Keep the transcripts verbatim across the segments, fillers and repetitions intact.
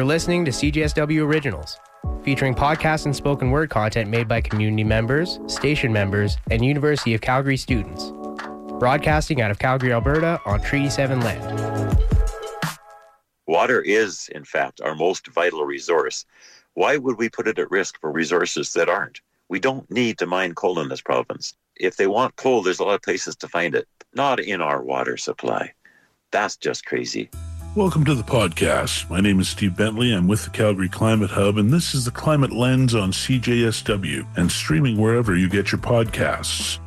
listening to C J S W Originals, featuring podcast and spoken word content made by community members, station members, and University of Calgary students. Broadcasting out of Calgary, Alberta on Treaty seven land. Water is, in fact, our most vital resource. Why would we put it at risk for resources that aren't? We don't need to mine coal in this province. If they want coal, there's a lot of places to find it, not in our water supply. That's just crazy. Welcome to the podcast. My name is Steve Bentley. I'm with the Calgary Climate Hub, and this is the Climate Lens on C J S W and streaming wherever you get your podcasts.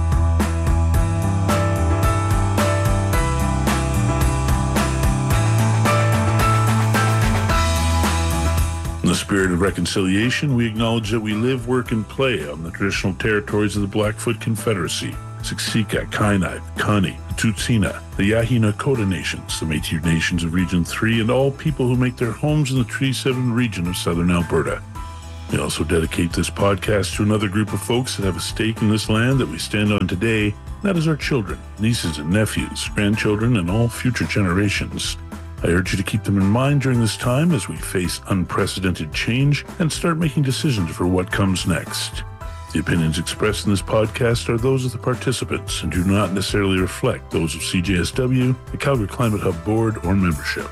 In the spirit of reconciliation, we acknowledge that we live, work, and play on the traditional territories of the Blackfoot Confederacy, Siksika, Kainai, Kainai, Tsuut'ina, the Yahi Nakota Nations, the Métis Nations of Region three, and all people who make their homes in the Treaty seven region of southern Alberta. We also dedicate this podcast to another group of folks that have a stake in this land that we stand on today. That is our children, nieces and nephews, grandchildren, and all future generations. I urge you to keep them in mind during this time as we face unprecedented change and start making decisions for what comes next. The opinions expressed in this podcast are those of the participants and do not necessarily reflect those of C J S W, the Calgary Climate Hub Board, or membership.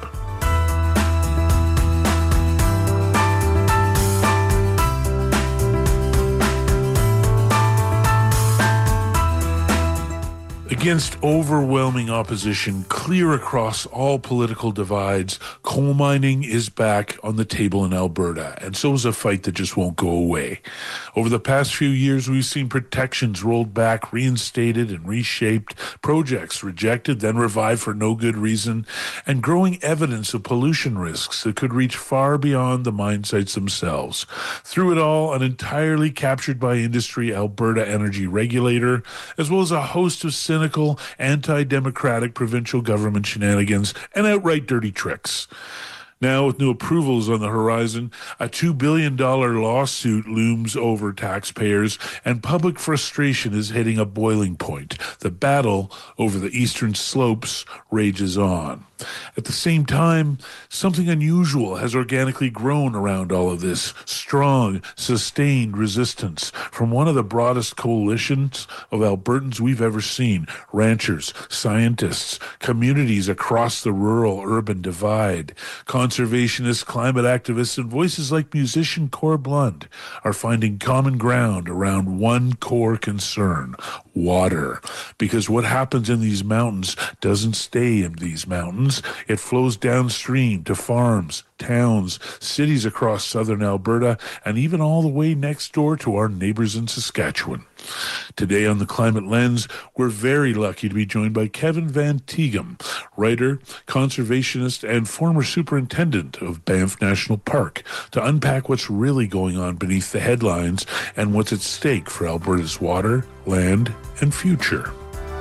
Against overwhelming opposition clear across all political divides, coal mining is back on the table in Alberta, and so is a fight that just won't go away. Over the past few years, we've seen protections rolled back, reinstated, and reshaped, projects rejected, then revived for no good reason, and growing evidence of pollution risks that could reach far beyond the mine sites themselves. Through it all, an entirely captured by industry Alberta energy regulator, as well as a host of cynical anti-democratic provincial government shenanigans and outright dirty tricks. Now, with new approvals on the horizon, a two billion dollars lawsuit looms over taxpayers, and public frustration is hitting a boiling point. The battle over the eastern slopes rages on. At the same time, something unusual has organically grown around all of this. Strong, sustained resistance from one of the broadest coalitions of Albertans we've ever seen. Ranchers, scientists, communities across the rural-urban divide. Conservationists, climate activists, and voices like musician Cor Blund are finding common ground around one core concern: water. Because what happens in these mountains doesn't stay in these mountains. It flows downstream to farms, towns, cities across southern Alberta, and even all the way next door to our neighbors in Saskatchewan. Today on the Climate Lens, we're very lucky to be joined by Kevin Van Tighem, writer, conservationist, and former superintendent of Banff National Park, to unpack what's really going on beneath the headlines and what's at stake for Alberta's water, land, and future.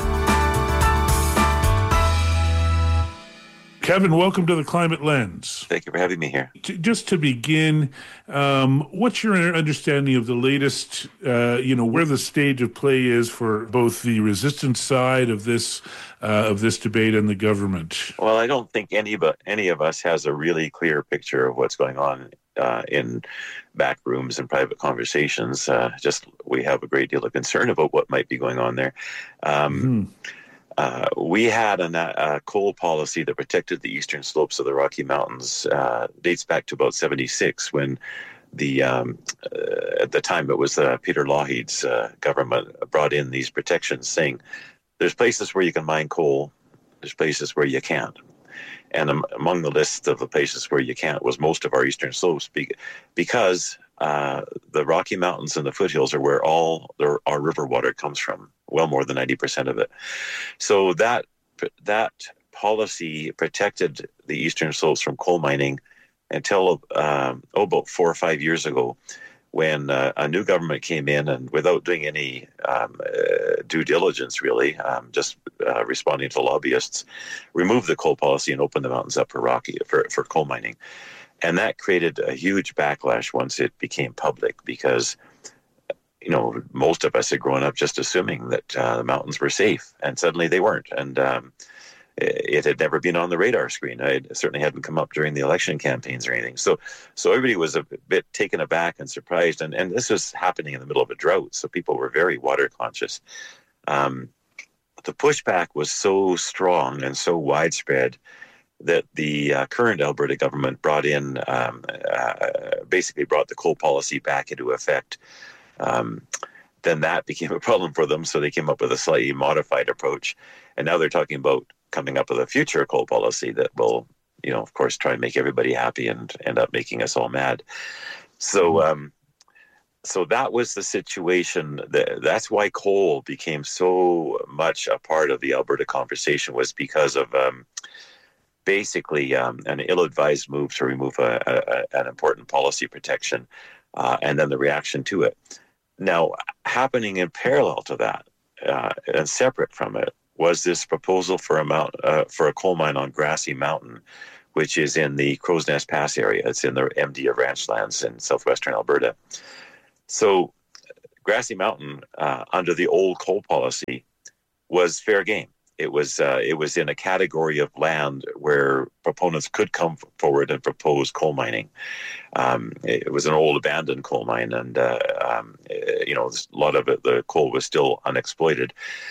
Kevin, welcome to the Climate Lens. Thank you for having me here. Just to begin, um, what's your understanding of the latest, uh, you know, where the stage of play is for both the resistance side of this uh, of this debate and the government? Well, I don't think any but any of us has a really clear picture of what's going on uh, in back rooms and private conversations. Uh, just we have a great deal of concern about what might be going on there. Um, mm-hmm. Uh, we had an, a coal policy that protected the eastern slopes of the Rocky Mountains. Uh, dates back to about seventy-six, when the um, uh, at the time it was uh, Peter Lougheed's uh, government brought in these protections, saying there's places where you can mine coal, there's places where you can't. And um, among the list of the places where you can't was most of our eastern slopes, be- because uh, the Rocky Mountains and the foothills are where all the, our river water comes from. Well, more than ninety percent of it. So that that policy protected the eastern slopes from coal mining until um, oh, about four or five years ago, when uh, a new government came in and, without doing any um, uh, due diligence, really, um, just uh, responding to lobbyists, removed the coal policy and opened the mountains up for Rocky for, for coal mining. And that created a huge backlash once it became public, because you know, most of us had grown up just assuming that uh, the mountains were safe, and suddenly they weren't. And, um, it had never been on the radar screen. It certainly hadn't come up during the election campaigns or anything. So so everybody was a bit taken aback and surprised. And, and this was happening in the middle of a drought, so people were very water conscious. Um, the pushback was so strong and so widespread that the uh, current Alberta government brought in, um, uh, basically brought the coal policy back into effect. Um, then that became a problem for them, so they came up with a slightly modified approach. And now they're talking about coming up with a future coal policy that will, you know, of course, try and make everybody happy and end up making us all mad. So, um, so that was the situation. That, that's why coal became so much a part of the Alberta conversation, was because of um, basically um, an ill-advised move to remove a, a, an important policy protection, uh, and then the reaction to it. Now, happening in parallel to that, uh, and separate from it, was this proposal for a mount, uh, for a coal mine on Grassy Mountain, which is in the Crow's Nest Pass area. It's in the M D of Ranchlands in southwestern Alberta. So, Grassy Mountain, uh, under the old coal policy, was fair game. It was uh, it was in a category of land where proponents could come forward and propose coal mining. Um, it was an old abandoned coal mine, and uh, um, you know, a lot of it, the coal was still unexploited.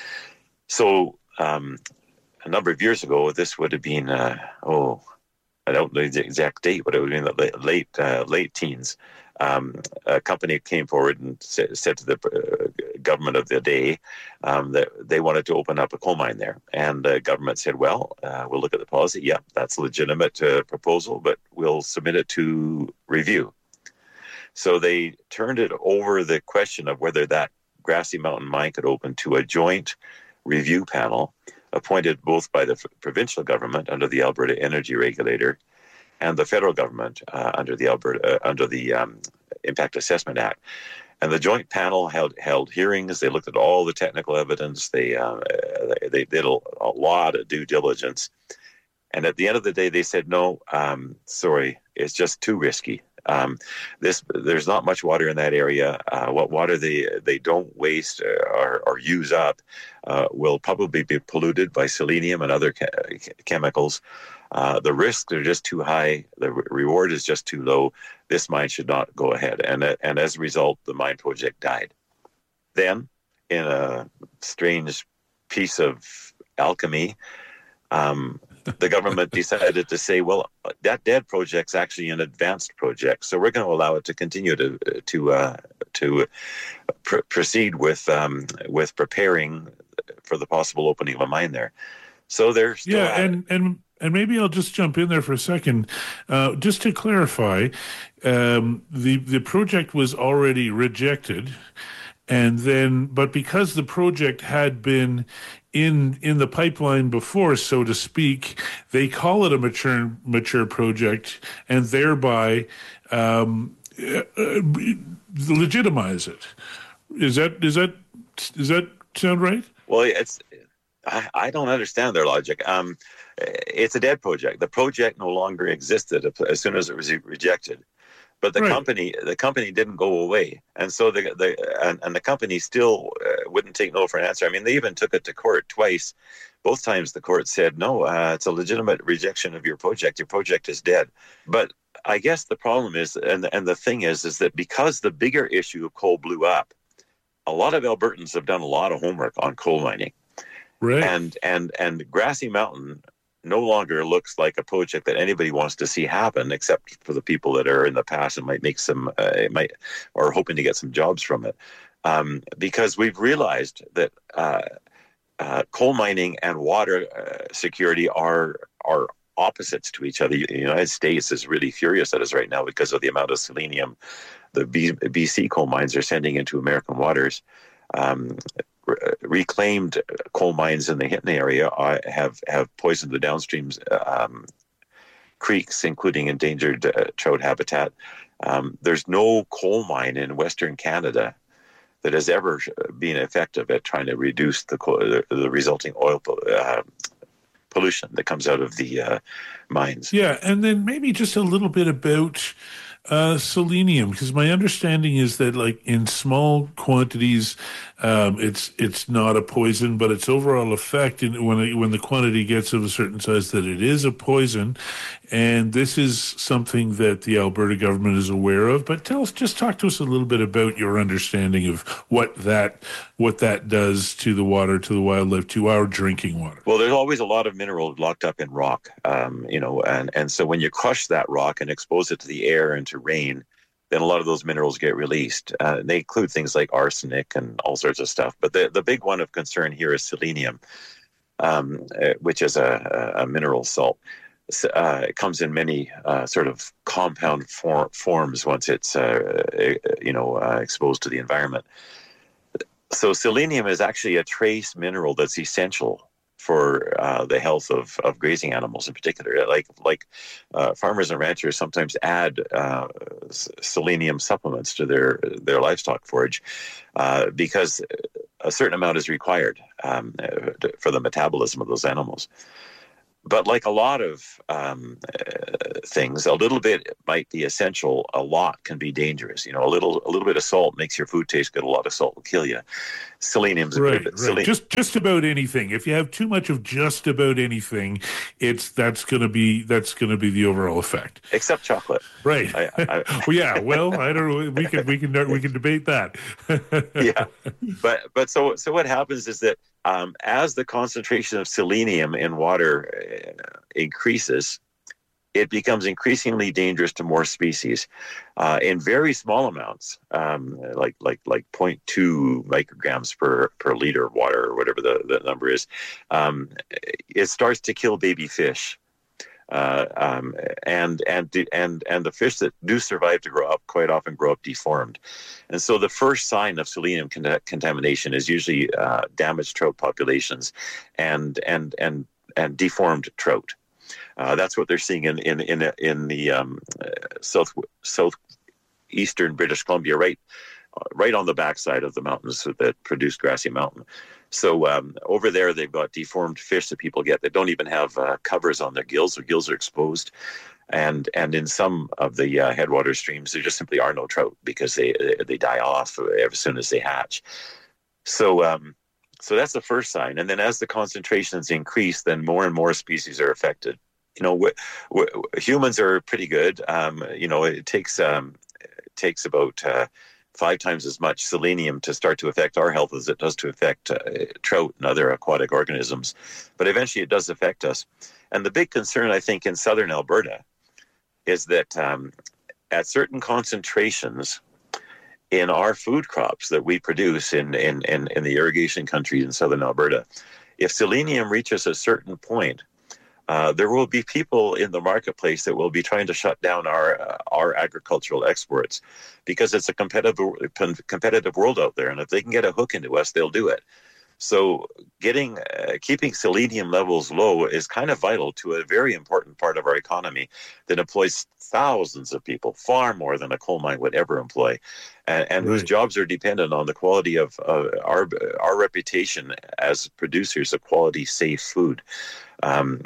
So um, a number of years ago, this would have been uh, oh, I don't know the exact date, but it would have been the late late, uh, late teens. Um, a company came forward and sa- said to the uh, government of the day um, that they wanted to open up a coal mine there. And the government said, well, uh, we'll look at the policy. Yeah, that's a legitimate uh, proposal, but we'll submit it to review. So they turned it over the question of whether that Grassy Mountain mine could open to a joint review panel appointed both by the f- provincial government under the Alberta Energy Regulator and the federal government uh, under the Alberta uh, under the um, Impact Assessment Act. And the joint panel held held hearings. They looked at all the technical evidence. They uh, they, they did a, a lot of due diligence. And at the end of the day, they said, no, um, sorry, it's just too risky. Um, this there's not much water in that area. Uh, what water they they don't waste or, or use up uh, will probably be polluted by selenium and other ca- chemicals. Uh, the risks are just too high. The re- reward is just too low. This mine should not go ahead. And uh, and as a result, the mine project died. Then, in a strange piece of alchemy, um, the government decided to say, well, that dead project's actually an advanced project, so we're going to allow it to continue to to uh, to pr- proceed with um, with preparing for the possible opening of a mine there. So there's still yeah, and and. And maybe I'll just jump in there for a second. Uh, just to clarify, um, the, the project was already rejected. And then, but because the project had been in in the pipeline before, so to speak, they call it a mature mature project, and thereby um, uh, uh, legitimize it. Is that is that does that sound right? Well, it's I, I don't understand their logic. Um, it's a dead project. The project no longer existed as soon as it was rejected. But the right. company, the company didn't go away, and so the the and, and the company still uh, wouldn't take no for an answer. I mean, they even took it to court twice. Both times, the court said, "No, uh, it's a legitimate rejection of your project. Your project is dead." But I guess the problem is, and and the thing is, is that because the bigger issue of coal blew up, a lot of Albertans have done a lot of homework on coal mining, right? And and and Grassy Mountain no longer looks like a project that anybody wants to see happen, except for the people that are in the past and might make some, uh, might or hoping to get some jobs from it, um, because we've realized that uh, uh, coal mining and water uh, security are are opposites to each other. The United States is really furious at us right now because of the amount of selenium the B- BC coal mines are sending into American waters. Um, reclaimed coal mines in the Hinton area have, have poisoned the downstream um, creeks, including endangered uh, trout habitat. Um, there's no coal mine in Western Canada that has ever been effective at trying to reduce the the, the resulting oil uh, pollution that comes out of the uh, mines. Yeah, and then maybe just a little bit about Uh, selenium, because my understanding is that, like in small quantities, um, it's it's not a poison, but its overall effect in, when it, when the quantity gets of a certain size, that it is a poison, and this is something that the Alberta government is aware of. But tell us, just talk to us a little bit about your understanding of what that what that does to the water, to the wildlife, to our drinking water. Well, there's always a lot of mineral locked up in rock, um, you know, and, and so when you crush that rock and expose it to the air and to rain, then a lot of those minerals get released. Uh, they include things like arsenic and all sorts of stuff. But the, the big one of concern here is selenium, um, which is a, a mineral salt. Uh, it comes in many uh, sort of compound for, forms once it's, uh, you know, uh, exposed to the environment. So selenium is actually a trace mineral that's essential for uh, the health of, of grazing animals in particular. Like like uh, farmers and ranchers sometimes add uh, selenium supplements to their their livestock forage uh, because a certain amount is required um, for the metabolism of those animals. But like a lot of um, uh, things, a little bit might be essential. A lot can be dangerous. You know, a little a little bit of salt makes your food taste good. A lot of salt will kill you. Selenium's right, a bit, right. Selen- just just about anything. If you have too much of just about anything, it's that's going to be that's going to be the overall effect. Except chocolate, right? I, I, well, yeah. Well, I don't know. We can we can we can debate that. yeah, but but so so what happens is that. Um, as the concentration of selenium in water uh, increases, it becomes increasingly dangerous to more species. Uh, in very small amounts, um, like like like zero point two micrograms per, per liter of water, or whatever the, the number is, um, it starts to kill baby fish. Uh, um, and and and and the fish that do survive to grow up quite often grow up deformed, and so the first sign of selenium con- contamination is usually uh, damaged trout populations, and and and and deformed trout. Uh, that's what they're seeing in in in in the um, uh, south southeastern British Columbia, right, uh, right on the backside of the mountains that produce Grassy Mountain. So um, over there, they've got deformed fish that people get that don't even have uh, covers on their gills. Their gills are exposed. And and in some of the uh, headwater streams, there just simply are no trout because they they die off as soon as they hatch. So um, so that's the first sign. And then as the concentrations increase, then more and more species are affected. You know, w- w- humans are pretty good. Um, you know, it takes um, it takes about uh, five times as much selenium to start to affect our health as it does to affect uh, trout and other aquatic organisms. But eventually it does affect us. And the big concern, I think, in southern Alberta is that um, at certain concentrations in our food crops that we produce in, in, in, in the irrigation countries in southern Alberta, if selenium reaches a certain point, Uh, there will be people in the marketplace that will be trying to shut down our uh, our agricultural exports because it's a competitive competitive world out there, and if they can get a hook into us, they'll do it. So, getting uh, keeping selenium levels low is kind of vital to a very important part of our economy that employs thousands of people, far more than a coal mine would ever employ, and, and right. whose jobs are dependent on the quality of uh, our our reputation as producers of quality, safe food. Um,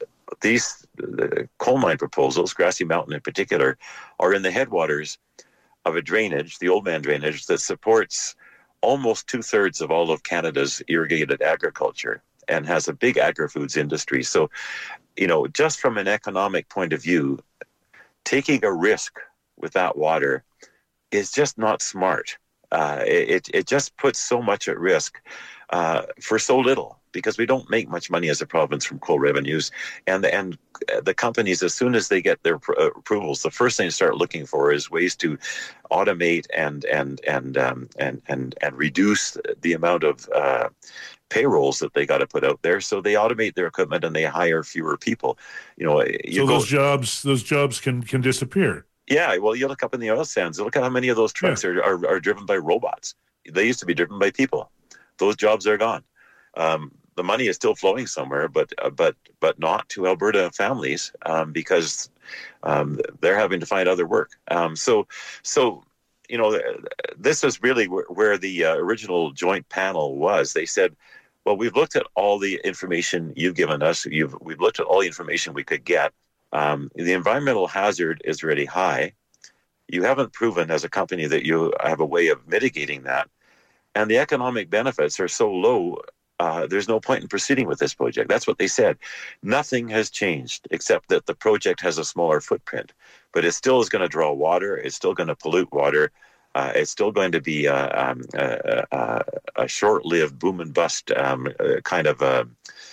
these the coal mine proposals, Grassy Mountain in particular, are in the headwaters of a drainage, the Oldman drainage, that supports almost two-thirds of all of Canada's irrigated agriculture and has a big agri-foods industry. So, you know, just from an economic point of view, taking a risk with that water is just not smart. Uh, it, it just puts so much at risk uh, for so little, because we don't make much money as a province from coal revenues. And, and the companies, as soon as they get their pr- approvals, the first thing to start looking for is ways to automate and and and um, and, and and reduce the amount of uh, payrolls that they got to put out there. So they automate their equipment and they hire fewer people. You know, you so go, those jobs, those jobs can can disappear. Yeah, well, you look up in the oil sands. Look at how many of those trucks yeah. are, are are driven by robots. They used to be driven by people. Those jobs are gone. Um, the money is still flowing somewhere, but uh, but but not to Alberta families um, because um, they're having to find other work. Um, so so you know, this is really where, where the uh, original joint panel was. They said, well, we've looked at all the information you've given us. You've we've looked at all the information we could get. Um, the environmental hazard is really high. You haven't proven as a company that you have a way of mitigating that. And the economic benefits are so low, uh, there's no point in proceeding with this project. That's what they said. Nothing has changed except that the project has a smaller footprint. But it still is going to draw water. It's still going to pollute water. Uh, it's still going to be uh, um, uh, uh, a short-lived boom and bust um, uh, kind of uh,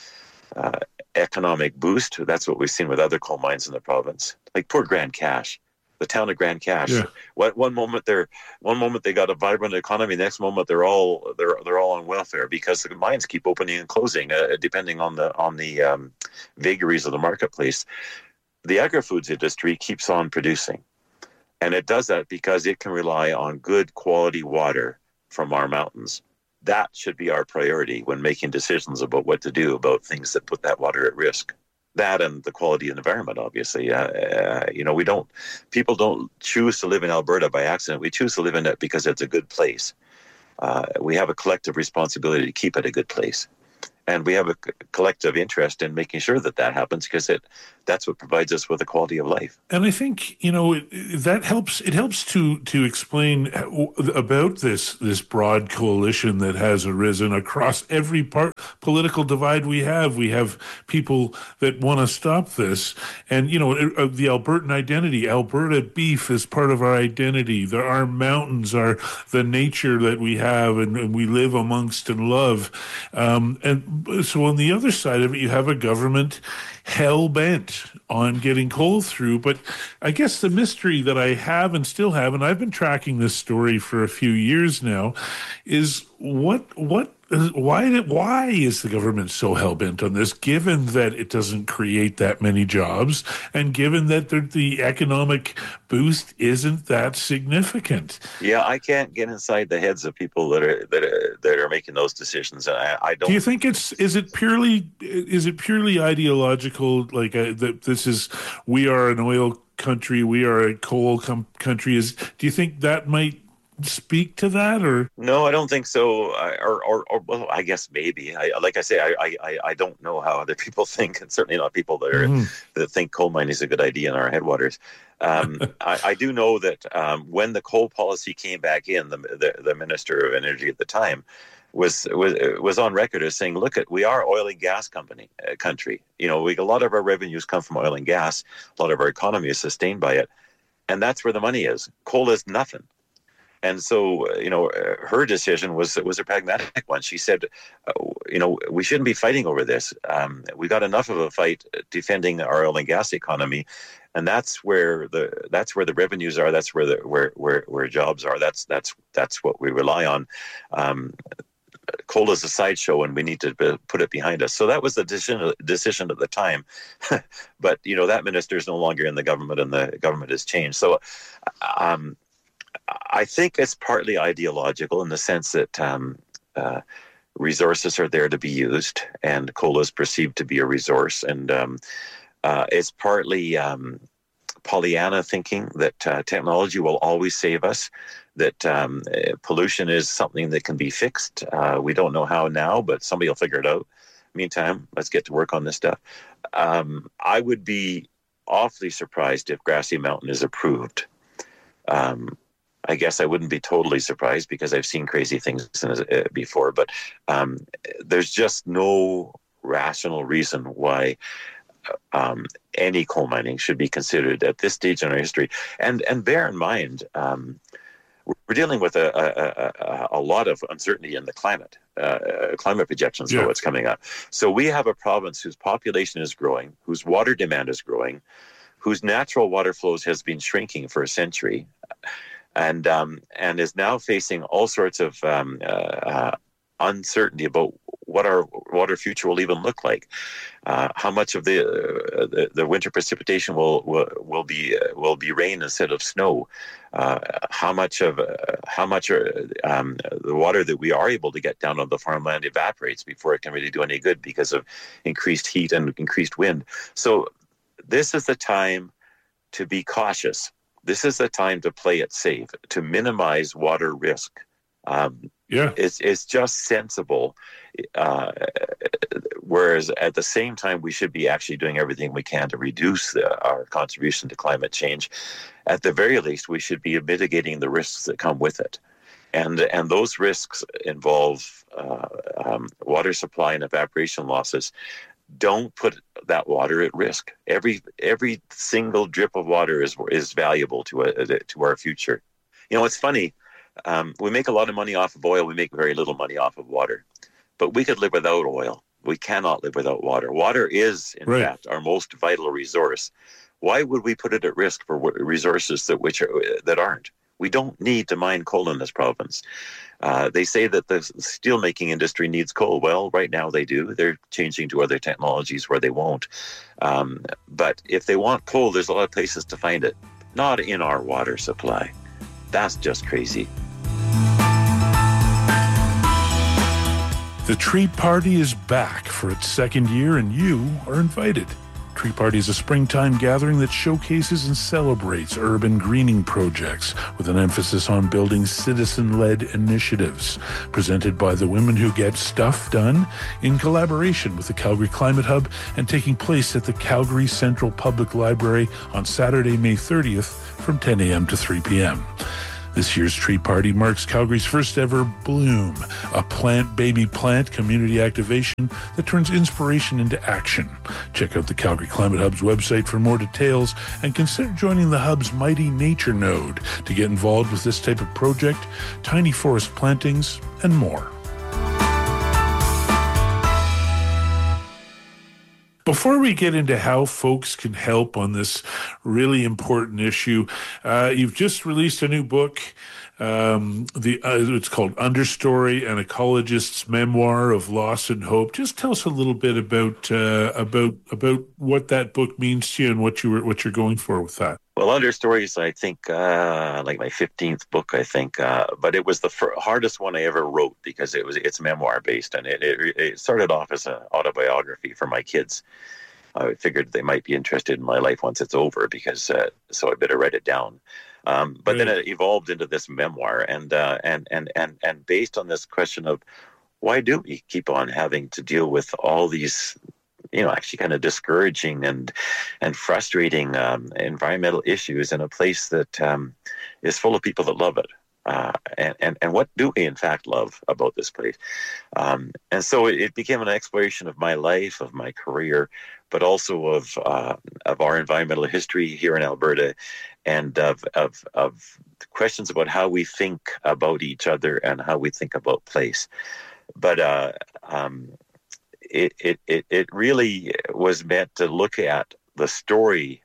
uh, economic boost. That's what we've seen with other coal mines in the province. Like poor Grand Cache, the town of Grand Cache. Yeah. What one moment they're one moment they got a vibrant economy, next moment they're all they're they're all on welfare because the mines keep opening and closing uh, depending on the on the um, vagaries of the marketplace. The agri-foods industry keeps on producing. And it does that because it can rely on good quality water from our mountains. That should be our priority when making decisions about what to do about things that put that water at risk. That and the quality of the environment, obviously. Uh, uh, you know, we don't, people don't choose to live in Alberta by accident. We choose to live in it because it's a good place. Uh, we have a collective responsibility to keep it a good place. And we have a collective interest in making sure that that happens because it that's what provides us with a quality of life. And I think, you know, it, that helps. It helps to to explain about this this broad coalition that has arisen across every part political divide we have. We have people that want to stop this. And, you know, the Albertan identity, Alberta beef is part of our identity. There are mountains, are the nature that we have and, and we live amongst and love. Um, and so on the other side of it, you have a government hell-bent on getting coal through. But I guess the mystery that I have and still have, and I've been tracking this story for a few years now, is what what why why is the government so hell-bent on this, given that it doesn't create that many jobs and given that the, the economic boost isn't that significant? Yeah, I can't get inside the heads of people that are that are, that are making those decisions, and I, I don't. Do you think it's is it purely is it purely ideological? Like uh, that this is we are an oil country, we are a coal com- country. Is do you think that might speak to that, or no? I don't think so. I, or, or, or, well, I guess maybe. I, like I say, I, I, I don't know how other people think, and certainly not people that are mm-hmm. that think coal mining is a good idea in our headwaters. Um, I, I do know that um, when the coal policy came back in, the, the the Minister of Energy at the time was was was on record as saying, "Look, at we are oil and gas company uh, country. You know, we a lot of our revenues come from oil and gas. A lot of our economy is sustained by it, and that's where the money is. Coal is nothing." And so, you know, her decision was was a pragmatic one. She said, uh, you know, we shouldn't be fighting over this. Um, we got enough of a fight defending our oil and gas economy, and that's where the that's where the revenues are. That's where the where where, where jobs are. That's that's that's what we rely on. Um, coal is a sideshow, and we need to be, put it behind us. So that was the decision decision at the time. But you know, that minister is no longer in the government, and the government has changed. So. Um, I think it's partly ideological in the sense that um, uh, resources are there to be used, and coal is perceived to be a resource. And um, uh, it's partly um, Pollyanna thinking that uh, technology will always save us, that um, pollution is something that can be fixed. Uh, we don't know how now, but somebody will figure it out. Meantime, let's get to work on this stuff. Um, I would be awfully surprised if Grassy Mountain is approved. Um, I guess I wouldn't be totally surprised because I've seen crazy things before, but um, there's just no rational reason why um, any coal mining should be considered at this stage in our history. And and bear in mind, um, we're dealing with a, a, a, a lot of uncertainty in the climate, uh, climate projections yeah. for what's coming up. So we have a province whose population is growing, whose water demand is growing, whose natural water flows has been shrinking for a century, and um, and is now facing all sorts of um, uh, uh, uncertainty about what our water future will even look like. Uh, how much of the, uh, the the winter precipitation will will, will be uh, will be rain instead of snow? Uh, how much of uh, how much are, um, the water that we are able to get down on the farmland evaporates before it can really do any good because of increased heat and increased wind? So this is the time to be cautious. This is the time to play it safe, to minimize water risk. Um, yeah, it's it's just sensible. Uh, whereas at the same time, we should be actually doing everything we can to reduce the, our contribution to climate change. At the very least, we should be mitigating the risks that come with it. And and those risks involve uh, um, water supply and evaporation losses. Don't put that water at risk. Every every single drip of water is is valuable to a, to our future. You know, it's funny. Um, we make a lot of money off of oil. We make very little money off of water. But we could live without oil. We cannot live without water. Water is, in right. fact, our most vital resource. Why would we put it at risk for resources that which are, that aren't? We don't need to mine coal in this province. Uh, they say that the steelmaking industry needs coal. Well, right now they do. They're changing to other technologies where they won't. Um, but if they want coal, there's a lot of places to find it. Not in our water supply. That's just crazy. The Tree Party is back for its second year, and you are invited. Tree Party is a springtime gathering that showcases and celebrates urban greening projects with an emphasis on building citizen-led initiatives presented by the Women Who Get Stuff Done in collaboration with the Calgary Climate Hub and taking place at the Calgary Central Public Library on Saturday, May thirtieth from ten a.m. to three p.m. This year's Tree Party marks Calgary's first ever Bloom, a plant baby plant community activation that turns inspiration into action. Check out the Calgary Climate Hub's website for more details and consider joining the Hub's Mighty Nature Node to get involved with this type of project, tiny forest plantings, and more. Before we get into how folks can help on this really important issue, uh, you've just released a new book. Um, the uh, it's called Understory, an ecologist's memoir of loss and hope. Just tell us a little bit about uh, about about what that book means to you and what you were what you're going for with that. Well, Understory is, I think, uh, like my fifteenth book, I think, uh, but it was the fir- hardest one I ever wrote because it was it's memoir based, and it, it, it started off as an autobiography for my kids. I figured they might be interested in my life once it's over, because uh, so I better write it down. Um, but right. Then it evolved into this memoir, and uh, and and and and based on this question of why do we keep on having to deal with all these, you know, actually kind of discouraging and and frustrating um, environmental issues in a place that um, is full of people that love it. Uh, and, and, and what do we in fact love about this place? Um, and so it, it became an exploration of my life, of my career, but also of uh, of our environmental history here in Alberta, and of, of of questions about how we think about each other and how we think about place. But uh, um, it, it it it really was meant to look at the story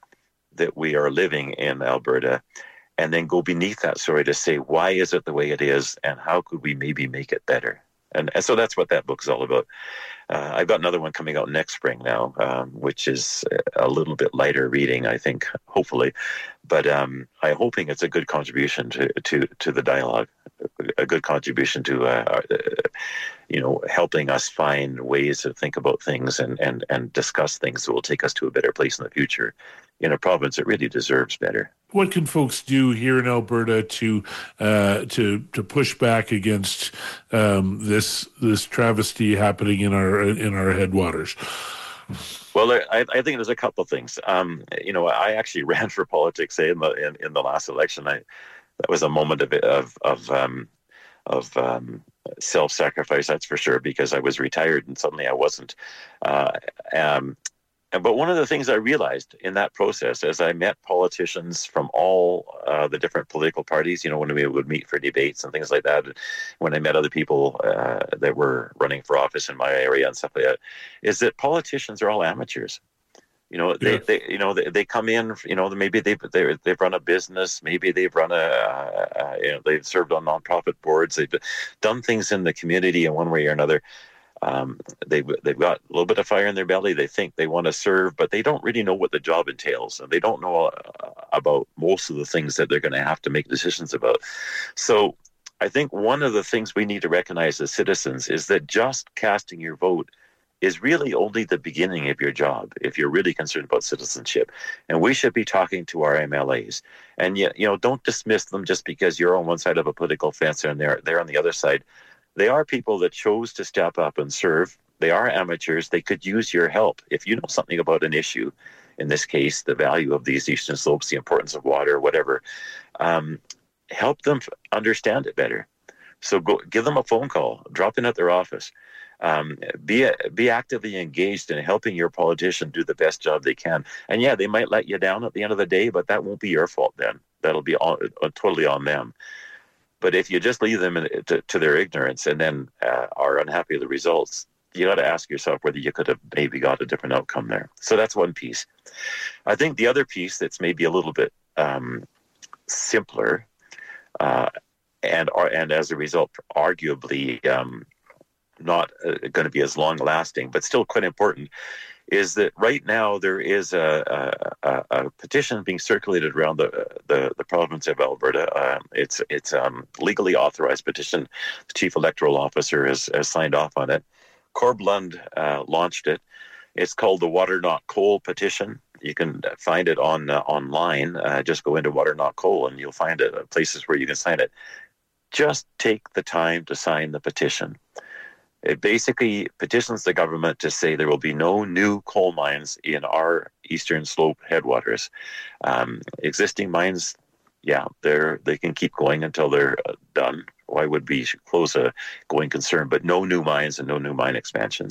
that we are living in Alberta, and then go beneath that story to say, why is it the way it is, and how could we maybe make it better? And, and so that's what that book is all about. Uh, I've got another one coming out next spring now, um, which is a little bit lighter reading, I think, hopefully. But um, I'm hoping it's a good contribution to, to, to the dialogue, a good contribution to, uh, uh, you know, helping us find ways to think about things and, and, and discuss things that will take us to a better place in the future in a province that really deserves better. What can folks do here in Alberta to uh, to to push back against um, this this travesty happening in our in our headwaters? Well, I, I think there's a couple of things. Um, you know, I actually ran for politics say, in the in, in the last election. I that was a moment of of of um, of um, self-sacrifice, that's for sure, because I was retired and suddenly I wasn't. Uh, um, But one of the things I realized in that process, as I met politicians from all uh, the different political parties, you know, when we would meet for debates and things like that, when I met other people uh, that were running for office in my area and stuff like that, is that politicians are all amateurs. You know, they, yeah. they you know, they, they come in, you know, maybe they've, they, they've run a business, maybe they've run a, a, you know, they've served on nonprofit boards, they've done things in the community in one way or another. Um, they've, they've got a little bit of fire in their belly. They think they want to serve, but they don't really know what the job entails. And they don't know uh, about most of the things that they're going to have to make decisions about. So I think one of the things we need to recognize as citizens is that just casting your vote is really only the beginning of your job if you're really concerned about citizenship. And we should be talking to our M L As. And yet, you know, don't dismiss them just because you're on one side of a political fence and they're, they're on the other side. They are people that chose to step up and serve. they are amateurs. They could use your help. If you know something about an issue, in this case, the value of these eastern slopes, the importance of water, whatever, um, help them understand it better. So go give them a phone call, drop in at their office. Um, be be actively engaged in helping your politician do the best job they can. And yeah, they might let you down at the end of the day, but that won't be your fault then. That'll be all, uh, totally on them. But if you just leave them in, to, to their ignorance and then uh, are unhappy with the results, you got to ask yourself whether you could have maybe got a different outcome there. So that's one piece. I think the other piece that's maybe a little bit um, simpler uh, and are, and as a result, arguably um, not uh, going to be as long lasting, but still quite important, is that right now there is a, a, a petition being circulated around the the, the province of Alberta. Um, it's it's um, legally authorized petition. The chief electoral officer has, has signed off on it. Corb Lund uh, launched it. It's called the Water Not Coal petition. You can find it on uh, online. Uh, just go into Water Not Coal and you'll find it uh, places where you can sign it. Just take the time to sign the petition. It basically petitions the government to say there will be no new coal mines in our eastern slope headwaters. Um, existing mines, yeah, they're they can keep going until they're uh, done. Why would we close a going concern? But no new mines and no new mine expansions.